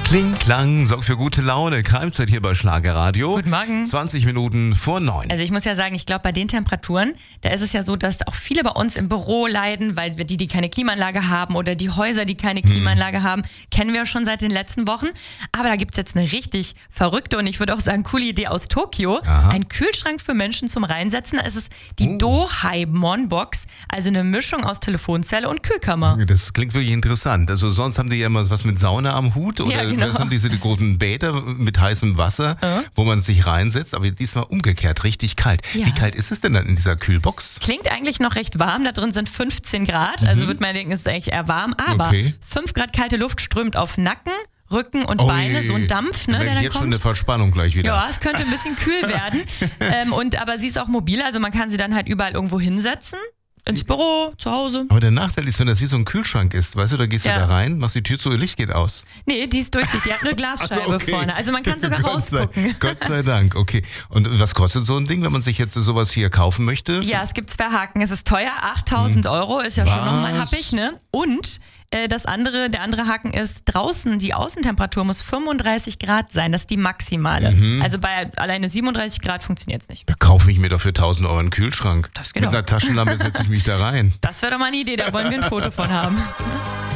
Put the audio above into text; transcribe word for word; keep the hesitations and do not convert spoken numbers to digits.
Kling, Klang, sorgt für gute Laune. Keimzeit hier bei Schlagerradio. Guten Morgen. zwanzig Minuten vor neun. Also ich muss ja sagen, ich glaube bei den Temperaturen, da ist es ja so, dass auch viele bei uns im Büro leiden, weil wir die, die keine Klimaanlage haben oder die Häuser, die keine Klimaanlage hm. haben, kennen wir schon seit den letzten Wochen. Aber da gibt's jetzt eine richtig verrückte und ich würde auch sagen coole Idee aus Tokio. Aha. Ein Kühlschrank für Menschen zum Reinsetzen. Da ist es die Oh. Do-Hybrid-Box, also eine Mischung aus Telefonzelle und Kühlkammer. Das klingt wirklich interessant. Also sonst haben die ja immer was mit Sauna am Hut oder Ja, genau. das haben diese großen Bäder mit heißem Wasser, Ja. wo man sich reinsetzt, aber diesmal umgekehrt, richtig kalt. Ja. Wie kalt ist es denn dann in dieser Kühlbox? Klingt eigentlich noch recht warm, da drin sind fünfzehn Grad, also wird man denken, es ist eigentlich eher warm, aber Okay. fünf Grad kalte Luft strömt auf Nacken, Rücken und Oh Beine, je. so ein Dampf, Da ne, der merke ich dann jetzt schon kommt. eine Verspannung gleich wieder. Ja, es könnte ein bisschen kühl werden, ähm, und, aber sie ist auch mobil, also man kann sie dann halt überall irgendwo hinsetzen, ins Büro, zu Hause. Aber der Nachteil ist, wenn das wie so ein Kühlschrank ist, weißt du, da gehst Ja. du da rein, machst die Tür zu, ihr Licht geht aus. Nee, die ist durchsichtig, die hat eine Glasscheibe Ach so, okay. vorne, also man kann sogar Gott sei, rausgucken. Gott sei Dank, okay. Und was kostet so ein Ding, wenn man sich jetzt sowas hier kaufen möchte? Ja, es gibt zwei Haken. Es ist teuer, achttausend Euro, ist ja schon Was? nochmal happig, ne? Und äh, das andere, der andere Haken ist, draußen die Außentemperatur muss fünfunddreißig Grad sein, das ist die maximale. Mhm. Also bei alleine siebenunddreißig Grad funktioniert es nicht. Da kaufe ich mir doch für tausend Euro einen Kühlschrank. Das geht Mit doch. einer Taschenlampe setze ich mich da rein. Das wäre doch mal eine Idee, da wollen wir ein Foto von haben.